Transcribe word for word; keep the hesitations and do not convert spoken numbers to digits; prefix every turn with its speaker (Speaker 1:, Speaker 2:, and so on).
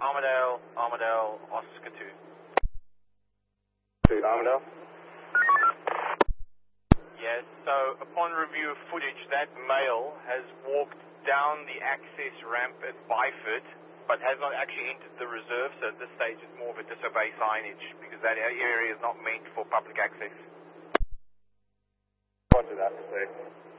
Speaker 1: Armadale, Armadale, Oscar two.
Speaker 2: To Armadale?
Speaker 1: Yes, so upon review of footage, that male has walked down the access ramp at Byford, but has not actually entered the reserve, so at this stage it's more of a disobey signage, because that area is not meant for public access.
Speaker 2: Roger that, sir.